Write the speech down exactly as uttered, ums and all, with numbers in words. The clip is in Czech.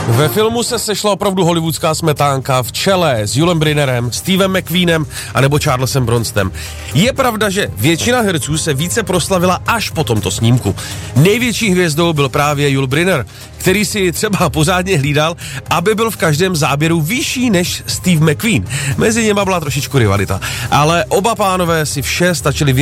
Ve filmu se sešla opravdu hollywoodská smetánka v čele s Julem Brynerem, Stevem McQueenem a nebo Charlesem Bronstem. Je pravda, že většina herců se více proslavila až po tomto snímku. Největší hvězdou byl právě Yul Brynner, který si třeba pořádně hlídal, aby byl v každém záběru vyšší než Steve McQueen. Mezi něma byla trošičku rivalita, ale oba pánové si vše stačili